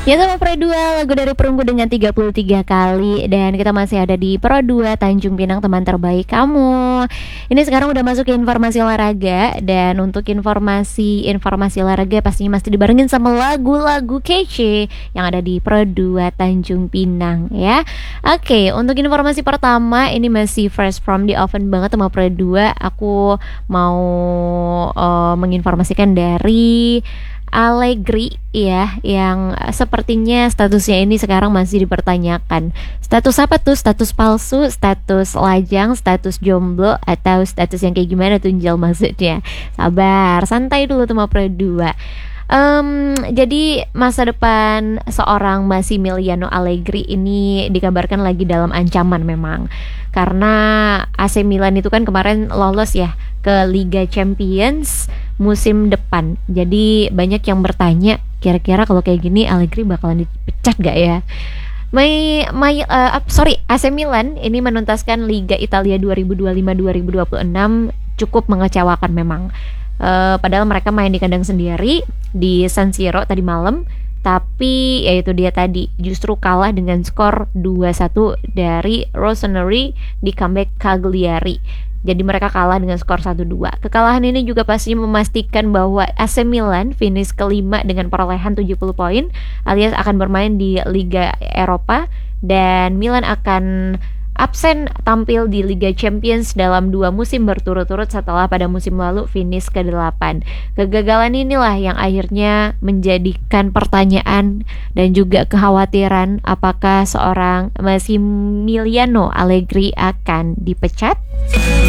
Ya sama Pro 2 lagu dari Perunggu dengan 33 kali. Dan kita masih ada di Pro 2 Tanjung Pinang, teman terbaik kamu. Ini sekarang udah masuk ke informasi olahraga. Dan untuk informasi olahraga pastinya masih dibarengin sama lagu-lagu kece yang ada di Pro 2 Tanjung Pinang ya. Oke, untuk informasi pertama ini masih fresh from the oven banget sama Pro 2. Aku mau menginformasikan dari Allegri ya, yang sepertinya statusnya ini sekarang masih dipertanyakan. Status apa tuh? Status palsu, status lajang, status jomblo, atau status yang kayak gimana tuh Jel maksudnya? Sabar, santai dulu sama Pro 2. Jadi masa depan seorang Massimiliano Allegri ini dikabarkan lagi dalam ancaman memang, karena AC Milan itu kan kemarin lolos ya ke Liga Champions musim depan. Jadi banyak yang bertanya, kira-kira kalau kayak gini Allegri bakalan dipecat gak ya? AC Milan ini menuntaskan Liga Italia 2025-2026 cukup mengecewakan memang. Padahal mereka main di kandang sendiri di San Siro tadi malam, tapi yaitu dia tadi justru kalah dengan skor 2-1 dari Rossoneri di comeback Cagliari. Jadi mereka kalah dengan skor 1-2. Kekalahan ini juga pasti memastikan bahwa AC Milan finish kelima dengan perolehan 70 poin alias akan bermain di Liga Eropa, dan Milan akan absen tampil di Liga Champions dalam 2 musim berturut-turut setelah pada musim lalu finish ke-8. Kegagalan inilah yang akhirnya menjadikan pertanyaan dan juga kekhawatiran apakah seorang Massimiliano Allegri akan dipecat.